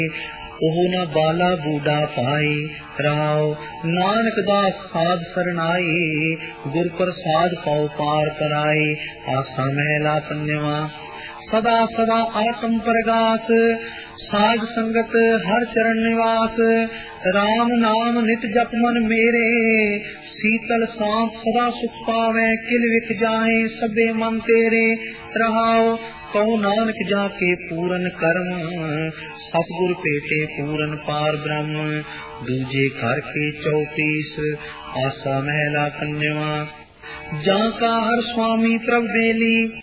ਉਹ ਨ ਬਾਲਾ ਬੂਡਾ ਪਾਈ ਰਹਾਉ। ਨਾਨਕ ਦਾਸ ਸਾਧ ਸਰਨਾਈ, ਗੁਰ ਪ੍ਰਸਾਦ ਪਉ ਪਾਰ ਕਰਾਈ। ਆਸਾ ਮਹਿਲਾ ਪੰਜਵਾ। ਸਦਾ ਸਦਾ ਆਤਮ ਪ੍ਰਗਾਸ, ਸਾਧ ਸੰਗਤ ਹਰ ਚਰਨ ਨਿਵਾਸ। ਰਾਮ ਨਾਮ ਨਿਤ ਜਪ ਮਨ ਮੇਰੇ, ਸੀਤਲ ਸਾਂਤ ਸਦਾ ਸੁਖ ਪਾਵੈ। ਕਿਲ ਵਿਖ ਜਾਏ ਸਭੇ ਮਨ ਤੇਰੇ ਰਹਾਉ। ਕਉ ਨਾਨਕ ਜਾ ਕੇ ਪੂਰਨ ਕਰਮ, ਸਤਿਗੁਰ ਭੇਟੇ ਪੂਰਨ ਪਾਰ ਬ੍ਰਹਮ। ਦੂਜੇ ਘਰ ਕੇ 34। ਆਸਾ ਮਹਿਲਾ ਪੰਜਵਾ। ਜਾਂ ਕਾ ਹਰ ਸੁਆਮੀ ਪ੍ਰਭ ਬੇਲੀ,